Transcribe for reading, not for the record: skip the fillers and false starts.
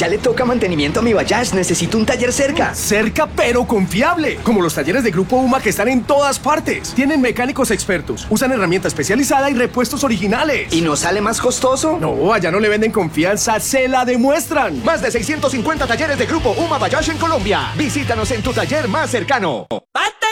ya le toca mantenimiento a mi Bayash. Necesito un taller cerca. Cerca, pero confiable. Como los talleres de Grupo UMA que están en todas partes. Tienen mecánicos expertos, usan herramienta especializada y repuestos originales. ¿Y no sale más costoso? No, allá no le venden confianza, se la demuestran. Más de 650 talleres de Grupo UMA Bayash en Colombia. Visítanos en tu taller más cercano. ¡Pata!